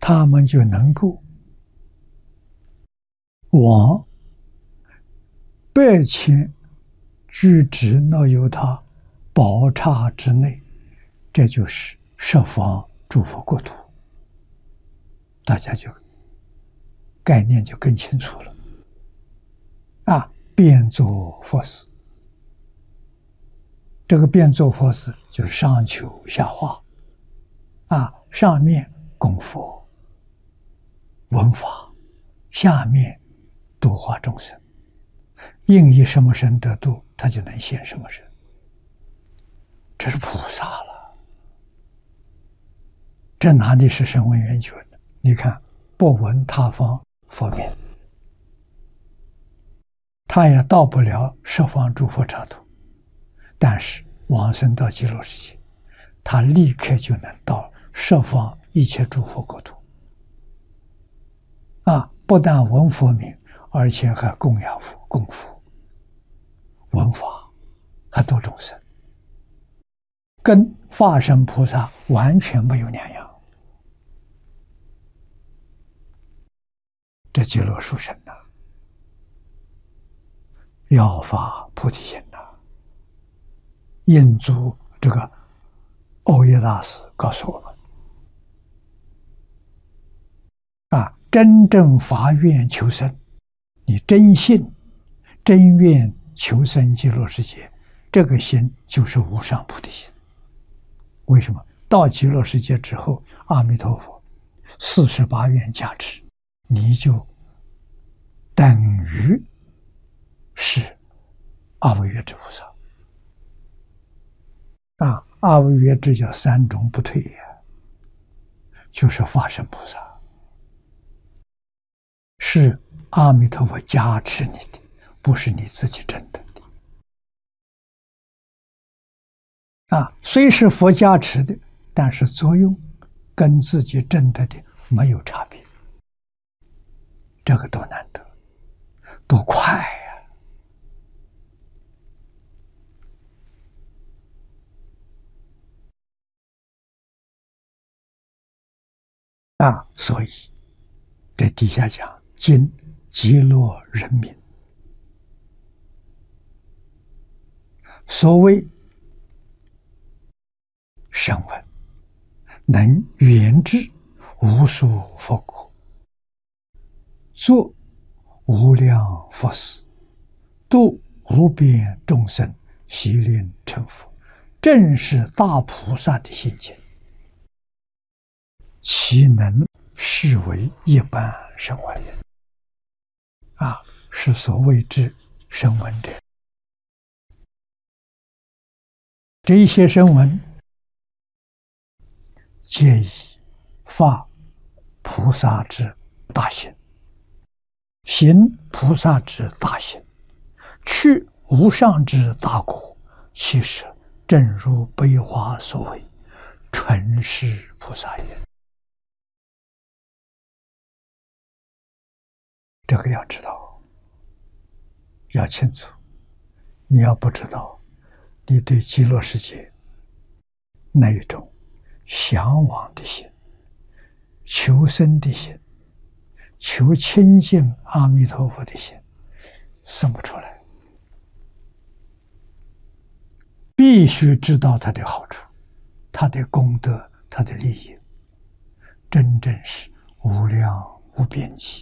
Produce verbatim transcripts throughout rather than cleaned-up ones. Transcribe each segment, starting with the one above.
他们就能够往百千具之若有他宝刹之内，这就是十方诸佛国土。大家就概念就更清楚了。啊，变作佛事，这个变作佛事就是上求下化。啊，上面供佛闻法，下面度化众生。应以什么身得度，他就能现什么身。这是菩萨了，这哪里是声闻缘觉呢？你看，不闻他方佛名，他也到不了十方诸佛刹土，但是往生到极乐世界，他立刻就能到十方一切诸佛国土。啊，不但闻佛名，而且还供养佛、供佛、闻法，还度众生，跟法身菩萨完全没有两样。这极乐殊胜呐，要发菩提心呐。印祖这个欧耶大师告诉我们啊，真正发愿求生，你真信真愿求生极乐世界，这个心就是无上菩提心。为什么？到极乐世界之后，阿弥陀佛四十八愿加持，你就等于是阿惟越致菩萨。啊，阿惟越致叫三种不退呀，就是法身菩萨，是阿弥陀佛加持你的，不是你自己真的的。啊，虽是佛加持的，但是作用跟自己真的的没有差别。这个多难得，多快呀！啊，所以这底下讲今极乐人民，所谓声闻，能圆至无数佛国，作无量佛事，度无边众生，悉令成佛，正是大菩萨的心境，岂能视为一般声闻人？啊，是所谓之声闻者。这一些声闻，皆以发菩萨之大行，行菩萨之大行，去无上之大果，其实正如悲华所谓，纯是菩萨也。这个要知道，要清楚。你要不知道，你对极乐世界那一种向往的心、求生的心、求亲近阿弥陀佛的心生不出来。必须知道它的好处、它的功德、它的利益，真正是无量无边际。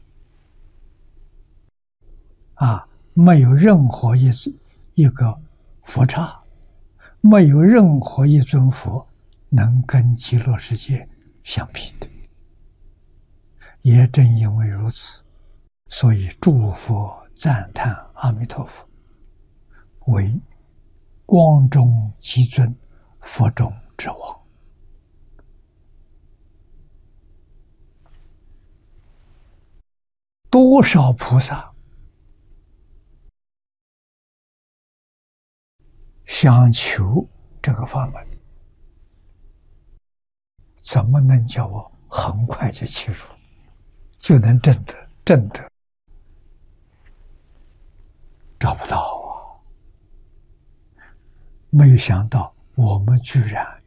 啊，没有任何一一个佛刹，没有任何一尊佛能跟极乐世界相比的。也正因为如此，所以诸佛赞叹阿弥陀佛为光中极尊，佛中之王。多少菩萨想求这个法门，怎么能叫我很快就切入，就能证得证得？找不到啊！没有想到我们居然